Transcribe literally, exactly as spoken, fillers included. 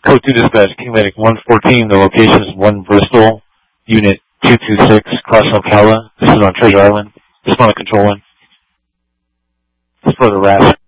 Code two dispatch, King Medic one fourteen, the location is one Bristol, Unit two two six, cross Ocala. This is on Treasure Island. Just want to control one. Just for the R A S.